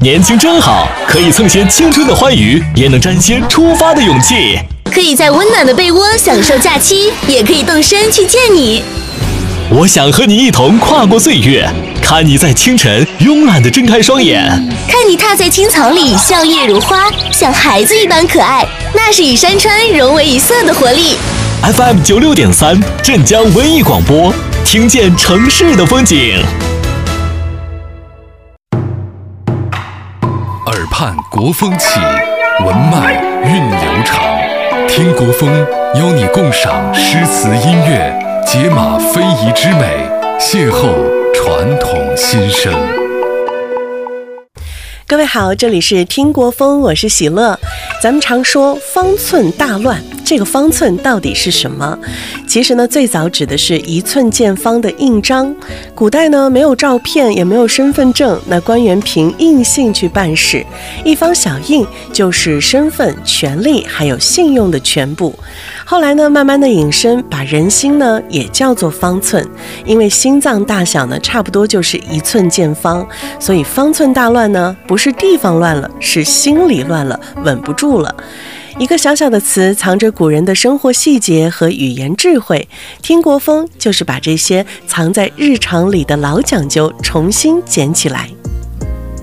年轻真好，可以蹭些青春的欢愉，也能沾些出发的勇气。 可以在温暖的被窝享受假期，也可以动身去见你。 我想和你一同跨过岁月，看你在清晨慵懒地睁开双眼， 看你踏在青草里笑靥如花，像孩子一般可爱，那是与山川融为一色的活力。 FM 96.3镇江文艺广播，听见城市的风景。 耳畔国风起，文脉韵流长。听国风，邀你共赏诗词音乐，解码非遗之美，邂逅传统新生。 各位好，这里是听国风，我是喜乐。咱们常说方寸大乱，这个方寸到底是什么？其实呢，最早指的是1寸见方的印章。古代呢，没有照片，也没有身份证，那官员凭印信去办事，一方小印就是身份、权利还有信用的全部。后来呢，慢慢的引申，把人心呢也叫做方寸，因为心脏大小呢差不多就是1寸见方，所以方寸大乱呢，不是地方乱了，是心里乱了，稳不住了。一个小小的词，藏着古人的生活细节和语言智慧。听国风就是把这些藏在日常里的老讲究重新捡起来。